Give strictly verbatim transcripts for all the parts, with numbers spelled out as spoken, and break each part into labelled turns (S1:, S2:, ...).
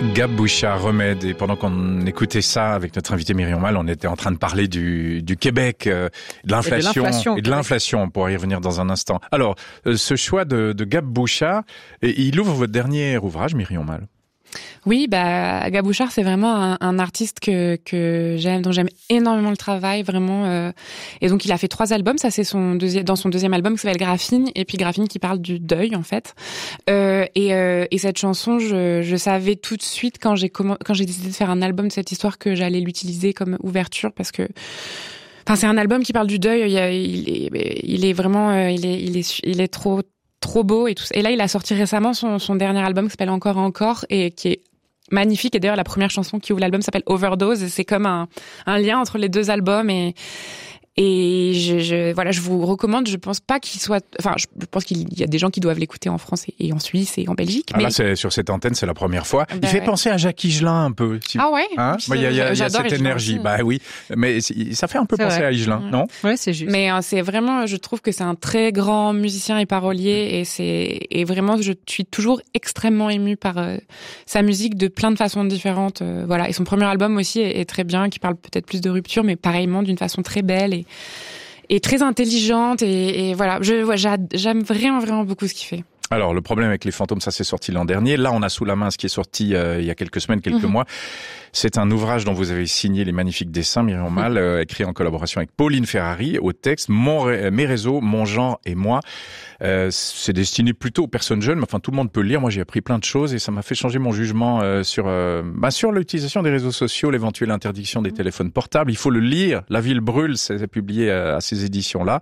S1: Gab Bouchard, Remède. Et pendant qu'on écoutait ça avec notre invité Myriam Mal, on était en train de parler du, du Québec, euh, de l'inflation et de l'inflation, et de l'inflation. On pourra y revenir dans un instant. Alors, euh, ce choix de, de Gab Bouchard, et il ouvre votre dernier ouvrage, Myriam Mal.
S2: Oui, bah Gab Bouchard, c'est vraiment un, un artiste que que j'aime, dont j'aime énormément le travail, vraiment. Euh, et donc il a fait trois albums. Ça, c'est son deuxième, dans son deuxième album qui s'appelle Graphine, et puis Graphine qui parle du deuil en fait. Euh, et, euh, et cette chanson, je, je savais tout de suite quand j'ai comment, quand j'ai décidé de faire un album de cette histoire que j'allais l'utiliser comme ouverture parce que. Enfin, c'est un album qui parle du deuil. Il, y a, il, est, il est vraiment, euh, il est, il est, il est trop. trop beau et tout. Et là, il a sorti récemment son, son dernier album qui s'appelle Encore Encore et qui est magnifique. Et d'ailleurs, la première chanson qui ouvre l'album s'appelle Overdose. Et c'est comme un, un lien entre les deux albums. Et, et je, je, voilà, je vous recommande. Je pense pas qu'il soit, enfin, je pense qu'il y a des gens qui doivent l'écouter en France et, et en Suisse et en Belgique.
S1: Ah
S2: mais...
S1: là, c'est, sur cette antenne, c'est la première fois.
S2: Bah
S1: il fait
S2: ouais.
S1: penser à Jacques Higelin un peu.
S2: Ah ouais?
S1: Hein il y a, il y a, il y a cette énergie. Bah oui. Mais ça fait un peu
S2: c'est
S1: penser
S2: vrai.
S1: à Higelin,
S2: mmh.
S1: non?
S3: Ouais, c'est juste.
S2: Mais euh, c'est vraiment, je trouve que c'est un très grand musicien et parolier et c'est, et vraiment, je suis toujours extrêmement émue par euh, sa musique de plein de façons différentes. Euh, voilà. Et son premier album aussi est, est très bien, qui parle peut-être plus de rupture, mais pareillement d'une façon très belle et, et très intelligente et, et voilà. Je, ouais, j'aime vraiment, vraiment beaucoup ce qu'il fait.
S1: Alors, le problème avec Les Fantômes, ça c'est sorti l'an dernier. Là, on a sous la main ce qui est sorti euh, il y a quelques semaines, quelques mmh. mois. C'est un ouvrage dont vous avez signé les magnifiques dessins, Myriam Mal, euh, écrit en collaboration avec Pauline Ferrari, au texte Mon, Mes réseaux, mon genre et moi. Euh, c'est destiné plutôt aux personnes jeunes, mais enfin tout le monde peut le lire. Moi, j'ai appris plein de choses et ça m'a fait changer mon jugement euh, sur euh, bah, sur l'utilisation des réseaux sociaux, l'éventuelle interdiction des mmh. téléphones portables. Il faut le lire. La ville brûle, c'est publié à, à ces éditions-là.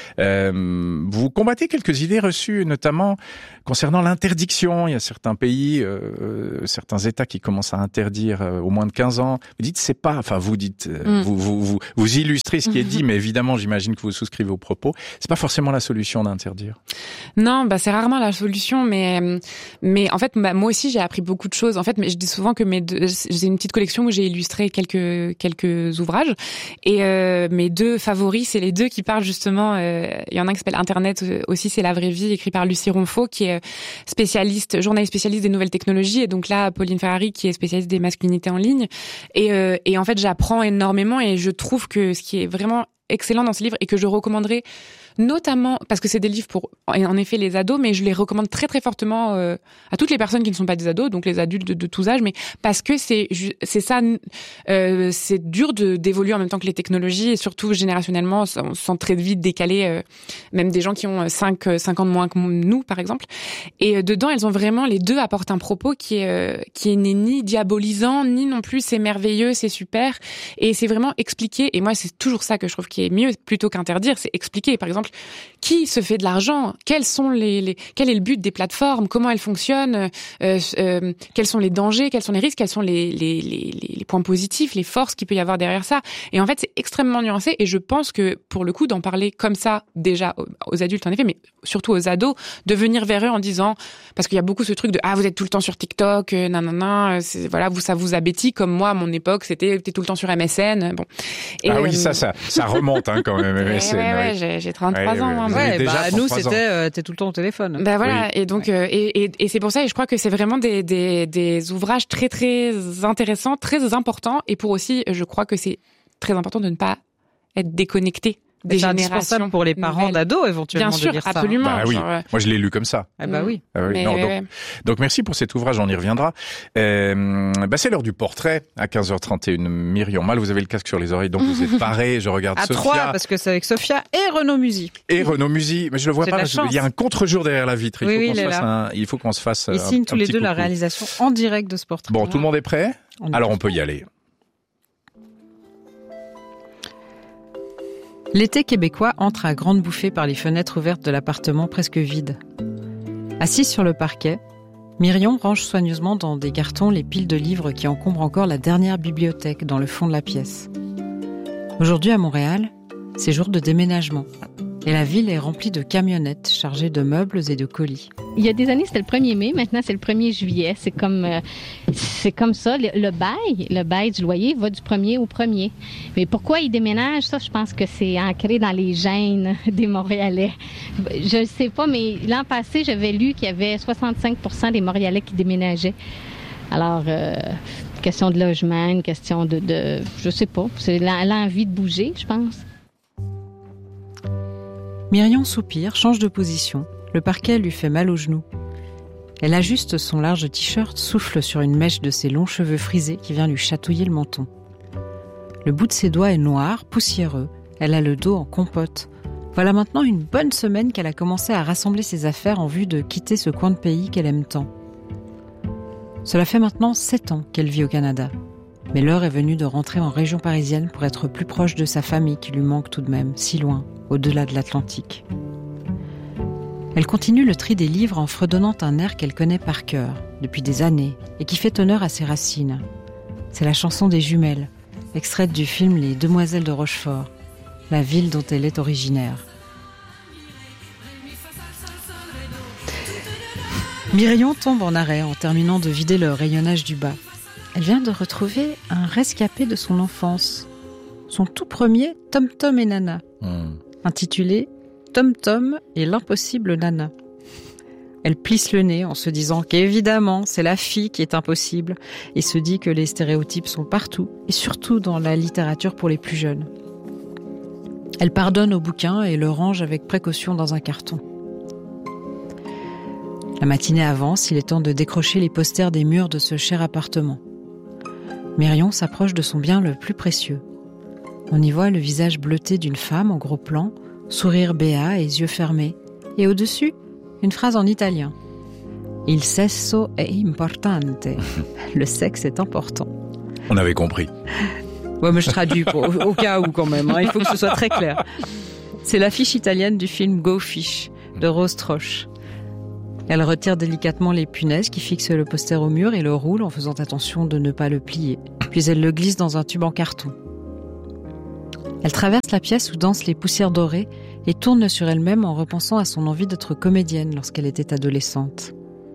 S1: Euh, vous combattez quelques idées reçues, notamment concernant l'interdiction. Il y a certains pays, euh, certains États qui commencent à interdire euh, au moins de quinze ans. Vous dites c'est pas, enfin vous dites, euh, mmh. vous, vous vous vous illustrez ce qui est dit, mais évidemment j'imagine que vous souscrivez aux propos. C'est pas forcément la solution d'interdire.
S2: Non, bah c'est rarement la solution, mais mais en fait bah, moi aussi j'ai appris beaucoup de choses. En fait, mais je dis souvent que mes deux, j'ai une petite collection où j'ai illustré quelques quelques ouvrages et euh, mes deux favoris c'est les deux qui parlent justement. Euh, il y en a un qui s'appelle Internet aussi, c'est la vraie vie, écrit par Lucie Ronfaux qui est spécialiste, journaliste spécialiste des nouvelles technologies et donc là Pauline Ferrari qui est spécialiste des masculinités en ligne et euh, et en fait j'apprends énormément et je trouve que ce qui est vraiment excellent dans ce livre et que je recommanderais notamment parce que c'est des livres pour en effet les ados, mais je les recommande très très fortement euh, à toutes les personnes qui ne sont pas des ados, donc les adultes de, de tous âges, mais parce que c'est c'est ça, euh, c'est dur de d'évoluer en même temps que les technologies et surtout générationnellement, on se sent très vite décalé, euh, même des gens qui ont cinq cinq ans de moins que nous par exemple. Et euh, dedans, elles ont vraiment les deux apportent un propos qui est euh, qui n'est ni diabolisant ni non plus c'est merveilleux, c'est super et c'est vraiment expliqué. Et moi, c'est toujours ça que je trouve qui est mieux plutôt qu'interdire, c'est expliquer. Par exemple, qui se fait de l'argent, quels sont les, les quel est le but des plateformes, comment elles fonctionnent, euh, euh, quels sont les dangers, quels sont les risques, quels sont les, les les les points positifs, les forces qu'il peut y avoir derrière ça. Et en fait, c'est extrêmement nuancé et je pense que pour le coup d'en parler comme ça déjà aux, aux adultes en effet, mais surtout aux ados, de venir vers eux en disant parce qu'il y a beaucoup ce truc de ah vous êtes tout le temps sur TikTok, euh, nanana, c'est, voilà, vous ça vous abétit comme moi à mon époque, c'était t'es tout le temps sur M S N, bon. Et,
S1: ah oui,
S2: euh,
S1: ça ça ça remonte hein quand même M S N.
S2: Ouais, ouais,
S1: ouais.
S2: ouais, j'ai, j'ai trente-trois
S1: ouais,
S2: ans.
S1: Ouais,
S2: hein,
S3: ouais, bah, nous c'était euh, t'es tout le temps au téléphone.
S2: Bah voilà,
S1: oui.
S2: et donc euh, et, et et c'est pour ça et je crois que c'est vraiment des des des ouvrages très très intéressants, très importants et pour aussi je crois que c'est très important de ne pas être déconnecté des
S3: c'est
S2: générations
S3: indispensable pour les parents
S2: nouvelles.
S3: d'ados éventuellement
S2: bien sûr,
S3: de lire ça.
S2: absolument.
S1: Bah oui.
S2: Genre, euh...
S1: Moi je l'ai lu comme ça.
S3: Ah bah oui.
S1: Ah oui.
S2: Mais
S1: Non,
S2: ouais,
S1: donc,
S2: ouais.
S1: donc merci pour cet ouvrage, on y reviendra. Euh, bah c'est l'heure du portrait à quinze heures trente et une. Myriam Mal, vous avez le casque sur les oreilles, donc vous êtes paré. Je regarde
S3: à
S1: Sophia.
S3: trois parce que c'est avec Sophia et Renaud Musy.
S1: Et Renaud Musy, mais je le vois
S3: J'ai
S1: pas
S3: de la
S1: parce
S3: chance.
S1: qu'il y a un contre-jour derrière la vitre. Il
S3: oui,
S1: faut
S3: oui,
S1: qu'on
S3: il
S1: se
S3: est
S1: fasse
S3: là.
S1: un, il faut qu'on se fasse.
S3: Ils
S1: un,
S3: signent tous
S1: un
S3: les
S1: petit
S3: deux la
S1: coucou.
S3: réalisation en direct de ce portrait.
S1: Bon, tout le monde est prêt?
S3: On
S1: Alors
S3: est
S1: on peut y aller.
S3: L'été québécois entre à grandes bouffées par les fenêtres ouvertes de l'appartement presque vide. Assise sur le parquet, Myriam range soigneusement dans des cartons les piles de livres qui encombrent encore la dernière bibliothèque dans le fond de la pièce. Aujourd'hui à Montréal, c'est jour de déménagement. Et la ville est remplie de camionnettes chargées de meubles et de colis.
S4: Il y a des années, c'était le premier mai. Maintenant, c'est le premier juillet. C'est comme, euh, c'est comme ça. Le, le bail, le bail du loyer va du premier au premier. Mais pourquoi ils déménagent? Ça, je pense que c'est ancré dans les gènes des Montréalais. Je ne sais pas, mais l'an passé, j'avais lu qu'il y avait soixante-cinq pour cent des Montréalais qui déménageaient. Alors, euh, question de logement, une question de, de je sais pas, c'est l'envie de bouger, je pense.
S3: Myrion soupire, change de position. Le parquet lui fait mal aux genoux. Elle ajuste son large t-shirt, souffle sur une mèche de ses longs cheveux frisés qui vient lui chatouiller le menton. Le bout de ses doigts est noir, poussiéreux. Elle a le dos en compote. Voilà maintenant une bonne semaine qu'elle a commencé à rassembler ses affaires en vue de quitter ce coin de pays qu'elle aime tant. Cela fait maintenant sept ans qu'elle vit au Canada. Mais l'heure est venue de rentrer en région parisienne pour être plus proche de sa famille qui lui manque tout de même, si loin, au-delà de l'Atlantique. Elle continue le tri des livres en fredonnant un air qu'elle connaît par cœur, depuis des années, et qui fait honneur à ses racines. C'est la chanson des jumelles, extraite du film Les Demoiselles de Rochefort, la ville dont elle est originaire. Myrion tombe en arrêt en terminant de vider le rayonnage du bas. Elle vient de retrouver un rescapé de son enfance, son tout premier Tom Tom et Nana, mmh. intitulé Tom Tom et l'impossible Nana. Elle plisse le nez en se disant qu'évidemment, c'est la fille qui est impossible et se dit que les stéréotypes sont partout et surtout dans la littérature pour les plus jeunes. Elle pardonne au bouquin et le range avec précaution dans un carton. La matinée avance, il est temps de décrocher les posters des murs de ce cher appartement. Myrion s'approche de son bien le plus précieux. On y voit le visage bleuté d'une femme en gros plan, sourire béat et yeux fermés. Et au-dessus, une phrase en italien. Il sesso è importante. Le sexe est important.
S1: On avait compris.
S3: Ouais, mais je traduis pour, au, au cas où quand même. Hein, il faut que ce soit très clair. C'est l'affiche italienne du film Go Fish de Rose Troche. Elle retire délicatement les punaises qui fixent le poster au mur et le roule en faisant attention de ne pas le plier. Puis elle le glisse dans un tube en carton. Elle traverse la pièce où dansent les poussières dorées et tourne sur elle-même en repensant à son envie d'être comédienne lorsqu'elle était adolescente.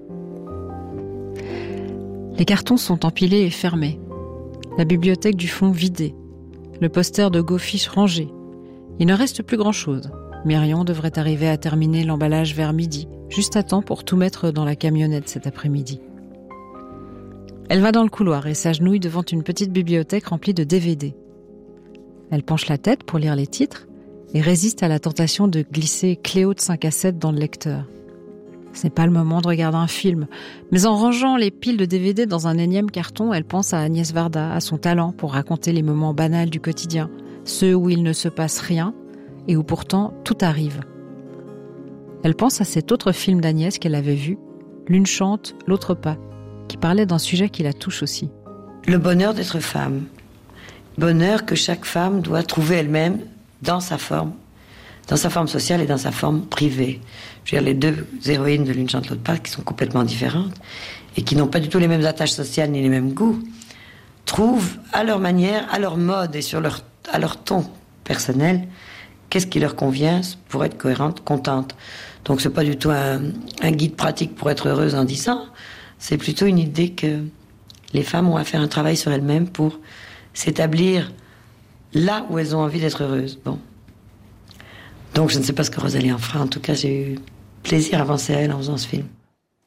S3: Les cartons sont empilés et fermés. La bibliothèque du fond vidée. Le poster de Go Fish rangé. Il ne reste plus grand-chose. Myrion devrait arriver à terminer l'emballage vers midi, juste à temps pour tout mettre dans la camionnette cet après-midi. Elle va dans le couloir et s'agenouille devant une petite bibliothèque remplie de D V D. Elle penche la tête pour lire les titres et résiste à la tentation de glisser Cléo de cinq à sept dans le lecteur. Ce n'est pas le moment de regarder un film, mais en rangeant les piles de D V D dans un énième carton, elle pense à Agnès Varda, à son talent pour raconter les moments banals du quotidien, ceux où il ne se passe rien et où pourtant tout arrive. Elle pense à cet autre film d'Agnès qu'elle avait vu, L'une chante, l'autre pas, qui parlait d'un sujet qui la touche aussi.
S5: Le bonheur d'être femme. Bonheur que chaque femme doit trouver elle-même dans sa forme, dans sa forme sociale et dans sa forme privée. Je veux dire, les deux héroïnes de L'une chante, l'autre pas, qui sont complètement différentes et qui n'ont pas du tout les mêmes attaches sociales ni les mêmes goûts, trouvent à leur manière, à leur mode et sur leur, à leur ton personnel, qu'est-ce qui leur convient pour être cohérente, contente. Donc c'est pas du tout un, un guide pratique pour être heureuse en dix ans, c'est plutôt une idée que les femmes ont à faire un travail sur elles-mêmes pour s'établir là où elles ont envie d'être heureuses. Bon. Donc je ne sais pas ce que Rosalie en fera, en tout cas j'ai eu plaisir à penser à elle en faisant ce film.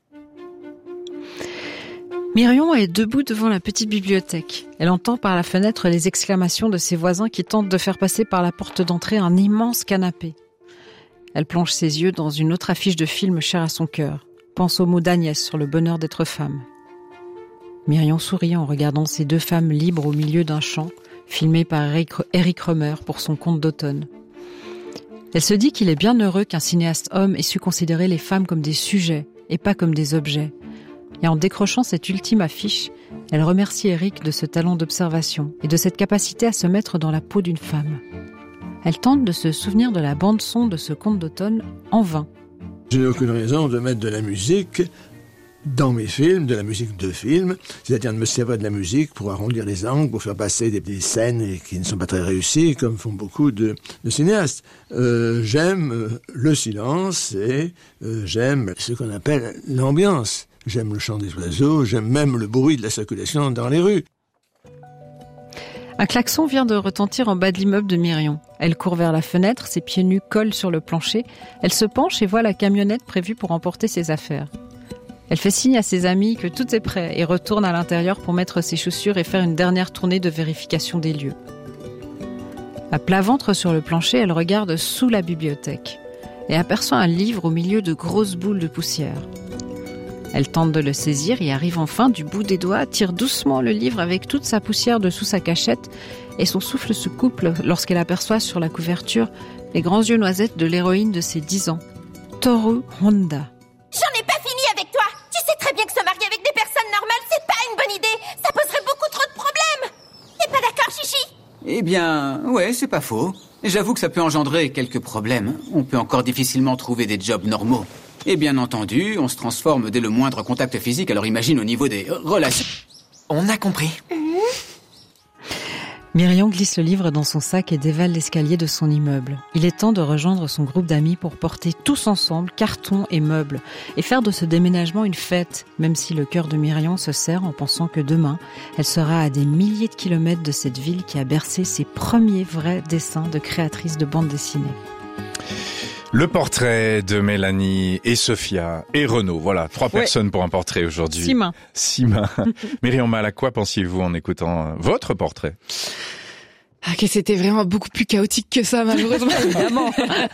S3: Myrion est debout devant la petite bibliothèque. Elle entend par la fenêtre les exclamations de ses voisins qui tentent de faire passer par la porte d'entrée un immense canapé. Elle plonge ses yeux dans une autre affiche de film chère à son cœur. Pense au mot d'Agnès sur le bonheur d'être femme. Myrion sourit en regardant ces deux femmes libres au milieu d'un champ, filmé par Eric Romer pour son conte d'automne. Elle se dit qu'il est bien heureux qu'un cinéaste homme ait su considérer les femmes comme des sujets et pas comme des objets. Et en décrochant cette ultime affiche, elle remercie Eric de ce talent d'observation et de cette capacité à se mettre dans la peau d'une femme. Elle tente de se souvenir de la bande-son de ce conte d'automne en vain.
S6: Je n'ai aucune raison de mettre de la musique dans mes films, de la musique de film, c'est-à-dire de me servir de la musique pour arrondir les angles, pour faire passer des, des scènes qui ne sont pas très réussies, comme font beaucoup de, de cinéastes. Euh, j'aime le silence et euh, j'aime ce qu'on appelle l'ambiance. J'aime le chant des oiseaux, j'aime même le bruit de la circulation dans les rues.
S3: Un klaxon vient de retentir en bas de l'immeuble de Myrion. Elle court vers la fenêtre, ses pieds nus collent sur le plancher. Elle se penche et voit la camionnette prévue pour emporter ses affaires. Elle fait signe à ses amis que tout est prêt et retourne à l'intérieur pour mettre ses chaussures et faire une dernière tournée de vérification des lieux. À plat ventre sur le plancher, elle regarde sous la bibliothèque et aperçoit un livre au milieu de grosses boules de poussière. Elle tente de le saisir et arrive enfin du bout des doigts, tire doucement le livre avec toute sa poussière dessous sa cachette et son souffle se coupe lorsqu'elle aperçoit sur la couverture les grands yeux noisettes de l'héroïne de ses dix ans, Toru Honda.
S7: J'en ai pas fini avec toi. Tu sais très bien que se marier avec des personnes normales, c'est pas une bonne idée. Ça poserait beaucoup trop de problèmes. T'es pas d'accord, Chichi?
S8: Eh bien, ouais, c'est pas faux. J'avoue que ça peut engendrer quelques problèmes. On peut encore difficilement trouver des jobs normaux. Et bien entendu, on se transforme dès le moindre contact physique, alors imagine au niveau des relations.
S9: On a compris.
S3: Myrion glisse le livre dans son sac et dévale l'escalier de son immeuble. Il est temps de rejoindre son groupe d'amis pour porter tous ensemble cartons et meubles et faire de ce déménagement une fête, même si le cœur de Myrion se serre en pensant que demain, elle sera à des milliers de kilomètres de cette ville qui a bercé ses premiers vrais dessins de créatrice de bande dessinée.
S1: Le portrait de Mélanie et Sophia et Renaud. Voilà, trois ouais. personnes pour un portrait aujourd'hui.
S3: Six mains.
S1: Six mains. Myriam Mal, à quoi pensiez-vous en écoutant votre portrait ?
S2: Ah, que c'était vraiment beaucoup plus chaotique que ça, malheureusement.
S3: Évidemment.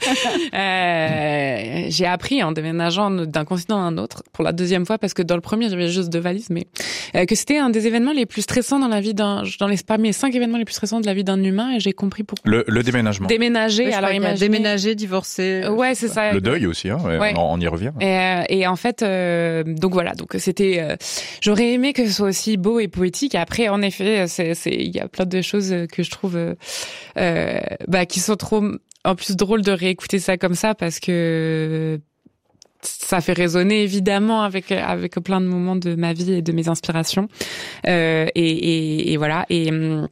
S2: euh, j'ai appris en déménageant d'un continent à un autre pour la deuxième fois, parce que dans le premier, j'avais juste deux valises, mais euh, que c'était un des événements les plus stressants dans la vie d'un, dans les, parmi les cinq événements les plus stressants de la vie d'un humain, et j'ai compris pourquoi.
S1: Le, le déménagement.
S2: Déménager,
S3: oui,
S2: alors imaginez.
S3: Déménager, divorcer.
S2: Ouais, c'est ça.
S1: Le deuil aussi, hein. Ouais, ouais. On, on y revient.
S2: Et, euh, et en fait, euh, donc voilà, donc c'était. Euh, j'aurais aimé que ce soit aussi beau et poétique. Après, en effet, c'est, c'est, il y a plein de choses que je trouve. Euh, Euh, bah, qui sont trop, en plus drôles de réécouter ça comme ça, parce que ça fait résonner évidemment avec avec plein de moments de ma vie et de mes inspirations. Euh, et, et, et voilà. Et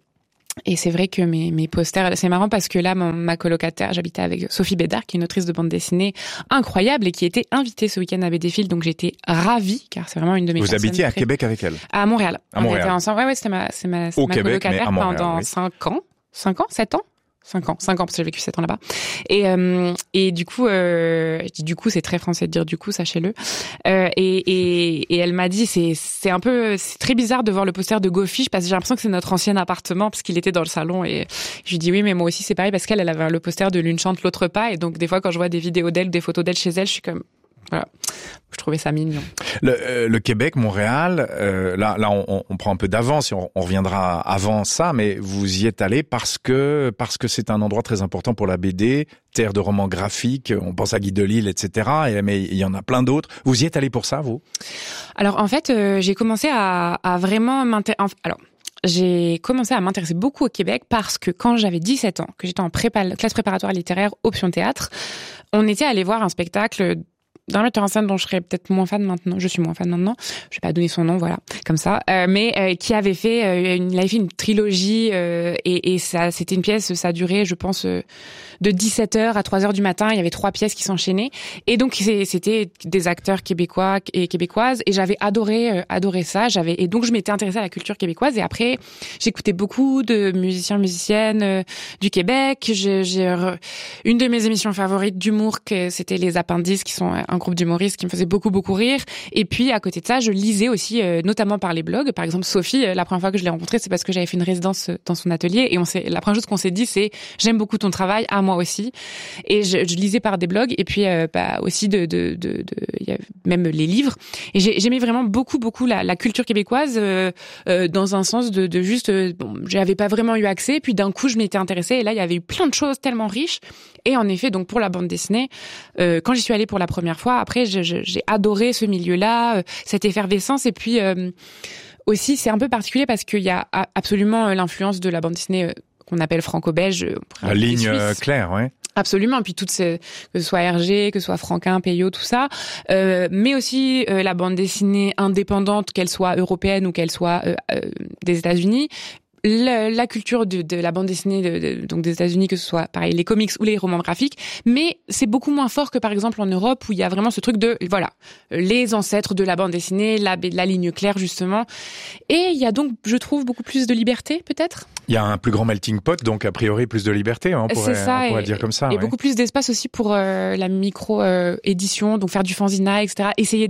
S2: Et c'est vrai que mes, mes posters, c'est marrant parce que là, mon, ma colocataire, j'habitais avec Sophie Bédard, qui est une autrice de bande dessinée incroyable et qui était invitée ce week-end à B D Phil, donc j'étais ravie, car c'est vraiment une de mes
S1: Vous habitiez à
S2: très...
S1: Québec avec elle?
S2: À Montréal.
S1: À Montréal.
S2: On était ensemble. Ouais, ouais, c'était ma, c'est ma, c'est
S1: Au
S2: ma
S1: Québec,
S2: colocataire
S1: mais à Montréal,
S2: pendant
S1: oui.
S2: cinq ans. Cinq ans? Sept ans? Cinq ans, cinq ans, parce que j'ai vécu sept ans là-bas. Et euh, et du coup, euh, je dis du coup, c'est très français de dire du coup, sachez-le. Euh, et, et et elle m'a dit, c'est c'est un peu, c'est très bizarre de voir le poster de GoFish, parce que j'ai l'impression que c'est notre ancien appartement, parce qu'il était dans le salon. Et je lui dis oui, mais moi aussi c'est pareil, parce qu'elle, elle avait le poster de L'une chante, l'autre pas. Et donc des fois, quand je vois des vidéos d'elle, des photos d'elle chez elle, je suis comme voilà. Je trouvais ça mignon.
S1: Le, euh, le Québec, Montréal, euh, là, là, on, on prend un peu d'avance et on, on reviendra avant ça, mais vous y êtes allé parce que parce que c'est un endroit très important pour la B D, terre de romans graphiques. On pense à Guy Delisle, et cetera. Et, mais il y en a plein d'autres. Vous y êtes allé pour ça, vous?
S2: Alors en fait, euh, j'ai commencé à, à vraiment m'intéresser. Alors. J'ai commencé à m'intéresser beaucoup au Québec parce que quand j'avais dix-sept ans, que j'étais en prépa, classe préparatoire littéraire, option théâtre, on était allé voir un spectacle d'un metteur en scène dont je serais peut-être moins fan maintenant. Je suis moins fan maintenant. Je vais pas donner son nom, voilà, comme ça. Euh, mais euh, qui avait fait, euh, une, il avait fait une trilogie euh, et, et ça, c'était une pièce. Ça durait, je pense, euh, de dix-sept heures à trois heures du matin. Il y avait trois pièces qui s'enchaînaient et donc c'est, c'était des acteurs québécois et québécoises. Et j'avais adoré, euh, adoré ça. J'avais et donc je m'étais intéressée à la culture québécoise. Et après, j'écoutais beaucoup de musiciens, musiciennes euh, du Québec. J'ai, j'ai une de mes émissions favorites d'humour, que c'était Les Appendices, qui sont un groupe d'humoristes qui me faisait beaucoup beaucoup rire. Et puis à côté de ça, je lisais aussi, euh, notamment par les blogs. Par exemple, Sophie, euh, la première fois que je l'ai rencontrée, c'est parce que j'avais fait une résidence dans son atelier. Et on s'est, la première chose qu'on s'est dit, c'est j'aime beaucoup ton travail, à moi aussi. Et je, je lisais par des blogs. Et puis euh, bah, aussi de, de, de, de, il y a même les livres. Et j'ai, j'aimais vraiment beaucoup beaucoup la, la culture québécoise euh, euh, dans un sens de, de juste, euh, bon, j'avais pas vraiment eu accès. Puis d'un coup, je m'étais intéressée. Et là, il y avait eu plein de choses tellement riches. Et en effet, donc pour la bande dessinée, euh, quand j'y suis allée pour la première fois, après, je, je, j'ai adoré ce milieu-là, euh, cette effervescence. Et puis euh, aussi, c'est un peu particulier parce qu'il y a absolument l'influence de la bande dessinée euh, qu'on appelle franco-belge.
S1: La ligne euh, claire, ouais.
S2: Absolument, et puis toutes ces, que ce soit Hergé, que ce soit Franquin, Peyo, tout ça, euh, mais aussi euh, la bande dessinée indépendante, qu'elle soit européenne ou qu'elle soit euh, euh, des États-Unis. La, la culture de, de la bande dessinée de, de, donc des États-Unis, que ce soit pareil les comics ou les romans graphiques, mais c'est beaucoup moins fort que par exemple en Europe où il y a vraiment ce truc de voilà les ancêtres de la bande dessinée, la, la ligne claire justement, et il y a donc je trouve beaucoup plus de liberté peut-être.
S1: Il y a un plus grand melting pot, donc a priori plus de liberté, hein, on pourrait,
S2: c'est ça,
S1: on pourrait
S2: et,
S1: dire comme ça.
S2: Et
S1: ouais.
S2: beaucoup plus d'espace aussi pour euh, la micro euh, édition, donc faire du fanzina, et cetera. Essayer des choses.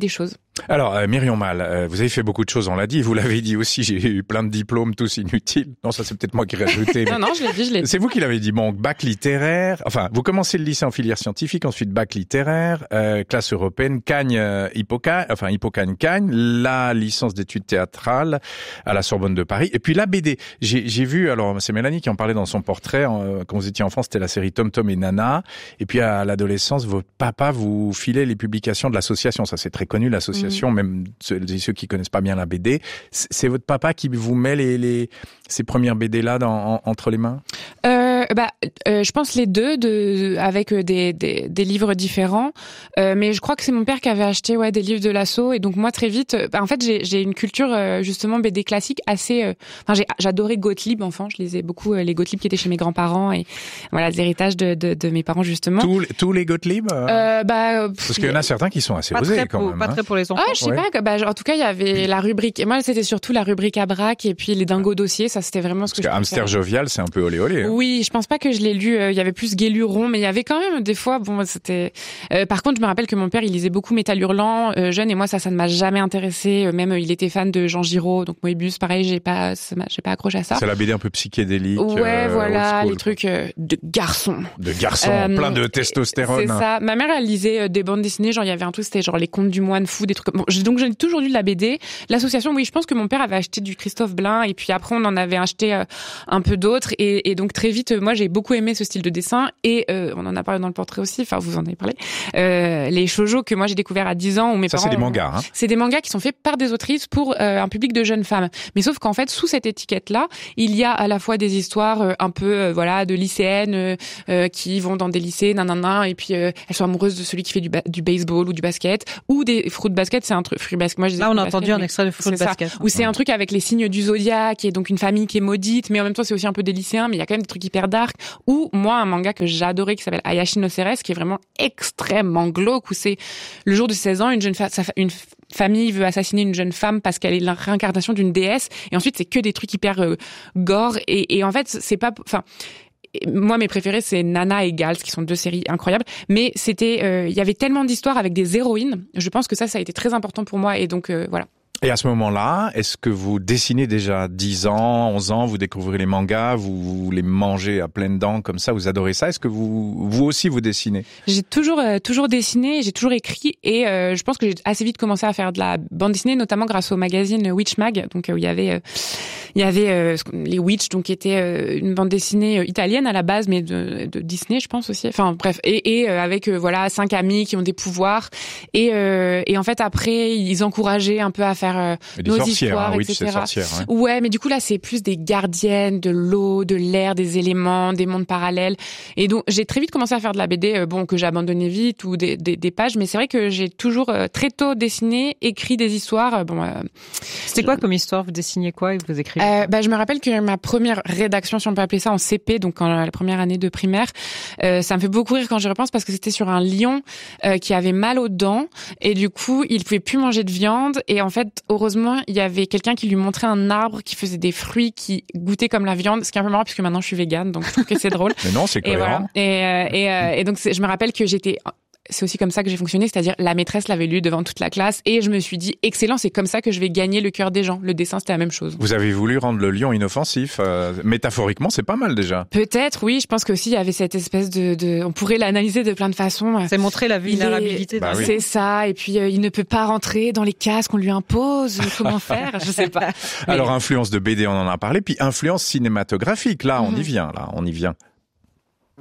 S1: Alors, euh, Myrion Mal, euh, vous avez fait beaucoup de choses, on l'a dit, vous l'avez dit aussi, j'ai eu plein de diplômes, tous inutiles. Non, ça c'est peut-être moi qui ai rajouté.
S2: non, non, je l'ai dit, je l'ai dit.
S1: C'est vous qui l'avez dit. Bon, bac littéraire, enfin, vous commencez le lycée en filière scientifique, ensuite bac littéraire, euh, classe européenne, Cagne, euh, Hippocagne, enfin Hippocagne Cagne, la licence d'études théâtrales à la Sorbonne de Paris, et puis la B D. J'ai, j'ai vu, alors c'est Mélanie qui en parlait dans son portrait, euh, quand vous étiez enfant, c'était la série Tom Tom et Nana, et puis à l'adolescence, votre papa vous filait les publications de l'association, ça c'est très connu, l'association, mmh. même ceux, ceux qui connaissent pas bien la B D, c'est votre papa qui vous met les, les ces premières B D là dans, en, entre les mains?
S2: Euh, bah, euh, je pense les deux, de, avec des, des, des livres différents. Euh, mais je crois que c'est mon père qui avait acheté ouais des livres de l'asso, et donc moi très vite, bah, en fait j'ai, j'ai une culture euh, justement B D classique assez. Euh, enfin j'ai, j'adorais Gottlieb enfant, je lisais beaucoup euh, les Gottlieb qui étaient chez mes grands-parents et voilà l'héritage de, de, de mes parents justement.
S1: Tous, tous les Gottlieb. Euh...
S2: Euh, bah, pff,
S1: Parce qu'il y en a certains qui sont assez
S3: pas
S1: osés
S3: très
S1: quand
S3: pour,
S1: même.
S3: Pas
S1: hein.
S3: très pour les enfants.
S2: Ah, je sais
S1: ouais.
S2: pas. Bah, en tout cas, il y avait la rubrique. Et moi, c'était surtout la rubrique à braque et puis les dingos dossiers. Ça, c'était vraiment ce
S1: Parce
S2: que,
S1: que
S2: je
S1: Hamster
S2: préférais.
S1: Jovial, c'est un peu olé olé. Hein.
S2: Oui, je pense pas que je l'ai lu. Il y avait plus Guéluron, mais il y avait quand même des fois. Bon, c'était. Euh, par contre, je me rappelle que mon père, il lisait beaucoup Métal Hurlant euh, jeune, et moi, ça, ça ne m'a jamais intéressé. Euh, même, il était fan de Jean Giraud, donc Moebius, pareil, j'ai pas, ça m'a, j'ai pas accroché à ça.
S1: C'est la B D un peu psychédélique.
S2: Ouais,
S1: euh,
S2: voilà,
S1: old school,
S2: les trucs euh, de garçons.
S1: de garçons,
S2: Euh,
S1: plein de testostérone.
S2: C'est ça. Ma mère, elle lisait euh, des bandes dessinées. Genre, il y avait un truc, c'était genre les Contes du Moine Fou, des trucs. Bon, j'ai, donc j'ai toujours lu de la B D. L'association, oui, je pense que mon père avait acheté du Christophe Blain, et puis après on en avait acheté euh, un peu d'autres, et, et donc très vite, moi j'ai beaucoup aimé ce style de dessin, et euh, on en a parlé dans le portrait aussi. Enfin, vous en avez parlé. Euh, les shoujo que moi j'ai découvert à dix ans, où mes
S1: Ça,
S2: parents.
S1: c'est des mangas. Hein.
S2: C'est des mangas qui sont faits par des autrices pour euh, un public de jeunes femmes. Mais sauf qu'en fait, sous cette étiquette-là, il y a à la fois des histoires euh, un peu, euh, voilà, de lycéennes euh, euh, qui vont dans des lycées, nanana, et puis euh, elles sont amoureuses de celui qui fait du, ba- du baseball ou du basket, ou des fruit basket, c'est un truc, fruit basket. Moi, je disais
S3: Là, on a
S2: basket,
S3: entendu un
S2: mais
S3: extrait de Fruit
S2: c'est
S3: Basket.
S2: ça. Ou c'est un truc avec les signes du zodiaque, et donc une famille qui est maudite, mais en même temps, c'est aussi un peu des lycéens, mais il y a quand même des trucs hyper dark. Ou moi, un manga que j'adorais qui s'appelle Ayashi no Ceres, qui est vraiment extrêmement glauque, où c'est le jour de seize ans, une jeune fa- sa fa- une famille veut assassiner une jeune femme parce qu'elle est la réincarnation d'une déesse, et ensuite c'est que des trucs hyper euh, gore, et, et en fait c'est pas, enfin moi mes préférés c'est Nana et Gals, qui sont deux séries incroyables, mais c'était euh, il y avait tellement d'histoires avec des héroïnes, je pense que ça ça a été très important pour moi, et donc euh, voilà.
S1: Et à ce moment-là, est-ce que vous dessinez déjà dix ans, onze ans, vous découvrez les mangas, vous, vous les mangez à pleines dents comme ça, vous adorez ça? Est-ce que vous, vous aussi vous dessinez?
S2: J'ai toujours, euh, toujours dessiné, j'ai toujours écrit, et euh, je pense que j'ai assez vite commencé à faire de la bande dessinée, notamment grâce au magazine Witch Mag, donc euh, où il y avait, euh, il y avait euh, les Witch, donc qui était euh, une bande dessinée euh, italienne à la base, mais de, de Disney, je pense aussi. Enfin bref, et, et euh, avec euh, voilà cinq amis qui ont des pouvoirs, et euh, et en fait après ils encourageaient un peu à faire euh,
S1: des
S2: nos
S1: sorcières,
S2: histoires,
S1: hein, Witch,
S2: et cetera.
S1: c'est sorcière, hein.
S2: Ouais, mais du coup là c'est plus des gardiennes de l'eau, de l'air, des éléments, des mondes parallèles, et donc j'ai très vite commencé à faire de la B D, euh, bon que j'ai abandonné vite, ou des, des, des pages, mais c'est vrai que j'ai toujours euh, très tôt dessiné, écrit des histoires. Euh, bon, euh,
S3: C'était quoi comme histoire? Vous dessiniez quoi et vous écriviez
S2: euh, bah, je me rappelle que ma première rédaction, si on peut appeler ça, en C P, donc en la première année de primaire, euh, ça me fait beaucoup rire quand j'y repense, parce que c'était sur un lion euh, qui avait mal aux dents, et du coup il pouvait plus manger de viande, et en fait heureusement il y avait quelqu'un qui lui montrait un arbre qui faisait des fruits qui goûtaient comme la viande, ce qui est un peu marrant puisque maintenant je suis végane, donc je trouve que c'est drôle.
S1: Mais non, c'est
S2: Et
S1: cohérent.
S2: voilà. Et, euh, et, euh, et donc c'est, je me rappelle que j'étais, c'est aussi comme ça que j'ai fonctionné, c'est-à-dire la maîtresse l'avait lu devant toute la classe, et je me suis dit excellent, c'est comme ça que je vais gagner le cœur des gens. Le dessin c'était la même chose.
S1: Vous avez voulu rendre le lion inoffensif. Euh, métaphoriquement, c'est pas mal déjà.
S2: Peut-être, oui. Je pense qu'aussi il y avait cette espèce de, de, on pourrait l'analyser de plein de façons.
S3: C'est montrer la
S2: Il
S3: vulnérabilité.
S2: est-
S1: Bah oui.
S2: C'est ça. Et puis euh, il ne peut pas rentrer dans les cases qu'on lui impose. Comment faire? Je sais pas. Mais-
S1: Alors influence de B D, on en a parlé, puis influence cinématographique. Là, on
S2: Mhm.
S1: y vient. Là, on y vient.